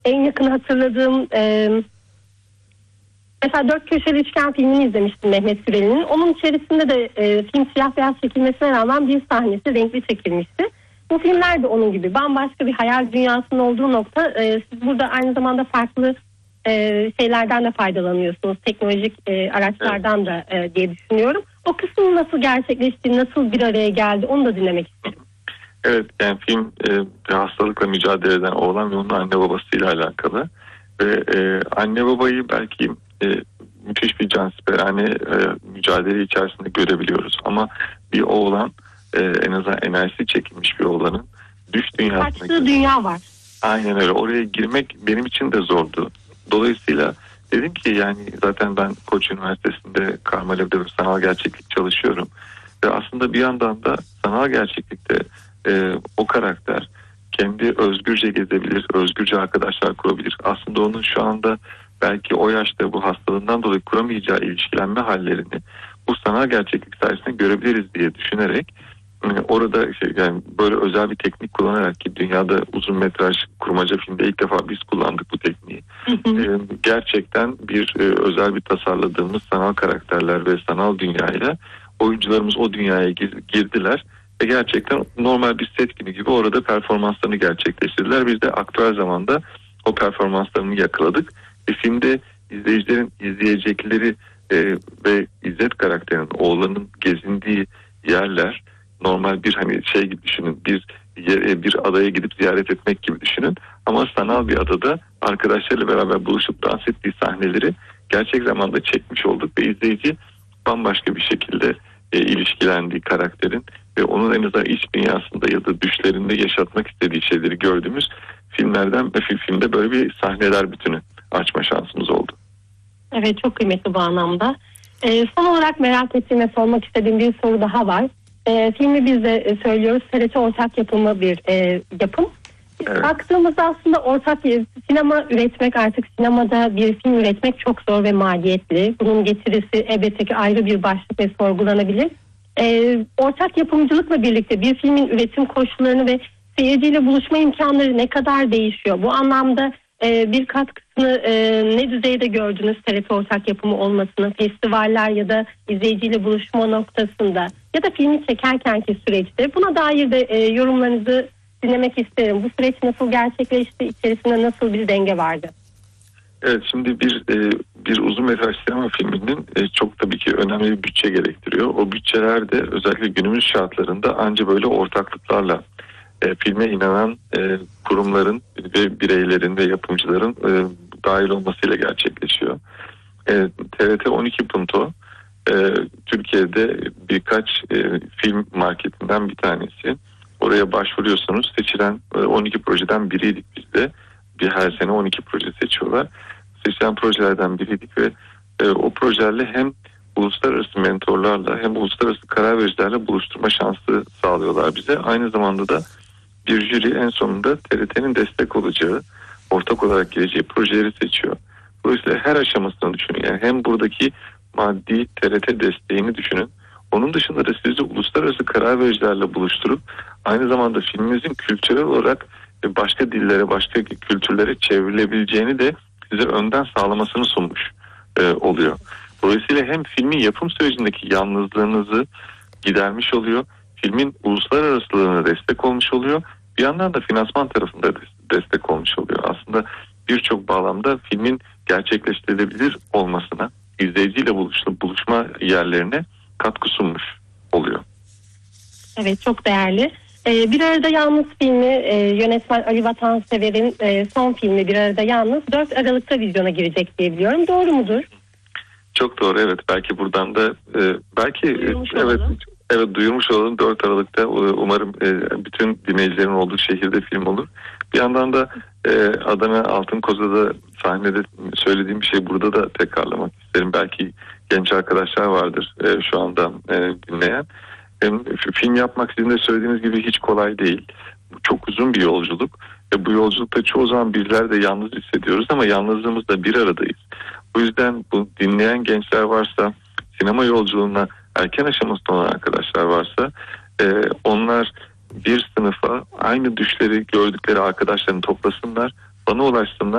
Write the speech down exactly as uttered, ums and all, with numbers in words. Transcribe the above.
en yakın hatırladığım e, mesela Dört Köşeli Üçgen filmini izlemiştim Mehmet Gürel'in. Onun içerisinde de e, film siyah beyaz çekilmesine rağmen bir sahnesi renkli çekilmişti. Bu filmler de onun gibi bambaşka bir hayal dünyasının olduğu nokta. E, siz burada aynı zamanda farklı e, şeylerden de faydalanıyorsunuz. Teknolojik e, araçlardan da e, diye düşünüyorum. O kısmın nasıl gerçekleşti, nasıl bir araya geldi onu da dinlemek isterim. Evet, yani film e, bir hastalıkla mücadele eden oğlan ve onun anne babasıyla alakalı. Ve e, anne babayı belki e, müthiş bir cansiperane e, mücadele içerisinde görebiliyoruz. Ama bir oğlan, e, en azından enerjisi çekilmiş bir oğlanın düş dünyasına... Kaçtığı dünya var. Aynen öyle. Oraya girmek benim için de zordu. Dolayısıyla dedim ki yani zaten ben Koç Üniversitesi'nde Karma Lab'de sanal gerçeklik çalışıyorum. Ve aslında bir yandan da sanal gerçeklikte e, o karakter kendi özgürce gezebilir, özgürce arkadaşlar kurabilir. Aslında onun şu anda belki o yaşta bu hastalığından dolayı kuramayacağı ilişkilenme hallerini bu sanal gerçeklik sayesinde görebiliriz diye düşünerek orada şey, yani böyle özel bir teknik kullanarak ki dünyada uzun metraj kurmaca filmde ilk defa biz kullandık bu tekniği. ee, gerçekten bir e, özel bir tasarladığımız sanal karakterler ve sanal dünyayla oyuncularımız o dünyaya gir, girdiler ve gerçekten normal bir set günü gibi orada performanslarını gerçekleştirdiler. Biz de aktüel zamanda o performanslarını yakaladık ve filmde izleyicilerin izleyecekleri e, ve İzzet karakterinin oğlanın gezindiği yerler normal bir hani şey gibi düşünün, bir yere, bir adaya gidip ziyaret etmek gibi düşünün ama sanal bir adada arkadaşlarıyla beraber buluşup dans ettiği sahneleri gerçek zamanda çekmiş olduk ve izleyici bambaşka bir şekilde e, ilişkilendiği karakterin ve onun en azından iç dünyasında ya da düşlerinde yaşatmak istediği şeyleri gördüğümüz filmlerden ve filmde böyle bir sahneler bütünü açma şansımız oldu. Evet, çok kıymetli bu anlamda. E, son olarak merak ettiğim ve sormak istediğim bir soru daha var. E, filmi biz de e, söylüyoruz. T R T ortak yapımı bir e, yapım. Evet. Baktığımızda aslında ortak sinema üretmek, artık sinemada bir film üretmek çok zor ve maliyetli. Bunun getirisi elbette ki ayrı bir başlık ve sorgulanabilir. E, ortak yapımcılıkla birlikte bir filmin üretim koşullarını ve seyirciyle buluşma imkanları ne kadar değişiyor? Bu anlamda e, bir katkısını e, ne düzeyde gördünüz T R T ortak yapımı olmasını, festivaller ya da izleyiciyle buluşma noktasında ya da filmi çekerkenki süreçte, buna dair de e, yorumlarınızı dinlemek isterim. Bu süreç nasıl gerçekleşti? İçerisinde nasıl bir denge vardı? Evet, şimdi bir e, bir uzun metraj sinema filminin e, çok tabii ki önemli bir bütçe gerektiriyor. O bütçeler de özellikle günümüz şartlarında anca böyle ortaklıklarla e, filme inanan e, kurumların ve bireylerin ve yapımcıların e, dahil olmasıyla gerçekleşiyor. E, T R T on iki Punto e, Türkiye'de birkaç e, film marketinden bir tanesi. Oraya başvuruyorsunuz. Seçilen e, on iki projeden biriydik biz de. Bir her sene on iki proje seçiyorlar. Seçilen projelerden biriydik ve e, o projelerle hem uluslararası mentorlarla hem uluslararası karar vericilerle buluşturma şansı sağlıyorlar bize. Aynı zamanda da bir jüri en sonunda T R T'nin destek olacağı, ortak olarak geleceği projeleri seçiyor. Dolayısıyla her aşamasını düşünün. Yani hem buradaki maddi T R T desteğini düşünün. Onun dışında da sizi uluslararası karar vericilerle buluşturup aynı zamanda filminizin kültürel olarak başka dillere, başka kültürlere çevrilebileceğini de size önden sağlamasını sunmuş e, oluyor. Dolayısıyla hem filmin yapım sürecindeki yalnızlığınızı gidermiş oluyor, filmin uluslararasılığına destek olmuş oluyor, bir yandan da finansman tarafında destek olmuş oluyor. Aslında birçok bağlamda filmin gerçekleştirilebilir olmasına, izleyiciyle buluşma, buluşma yerlerine katkı sunmuş oluyor. Evet, çok değerli. Ee, Bir Arada Yalnız filmi, e, yönetmen Ali Vatansever'in e, son filmi Bir Arada Yalnız dört Aralık'ta vizyona girecek diye biliyorum. Doğru mudur? Çok doğru, evet. Belki buradan da e, belki duyurmuş evet olalım. evet duyurmuş olalım. dört Aralık'ta umarım e, bütün dinleyicilerin olduğu şehirde film olur. Bir yandan da e, Adana Altınkoza'da sahnede söylediğim bir şey burada da tekrarlamak isterim. Belki genç arkadaşlar vardır e, şu anda e, dinleyen. E, film yapmak sizin de söylediğiniz gibi hiç kolay değil. Çok uzun bir yolculuk ve bu yolculukta çoğu zaman bizler de yalnız hissediyoruz ama yalnızlığımızda bir aradayız. O yüzden bu dinleyen gençler varsa, sinema yolculuğuna erken aşamasında olan arkadaşlar varsa, e, onlar bir sınıfa aynı düşleri gördükleri arkadaşlarını toplasınlar, bana ulaşsınlar.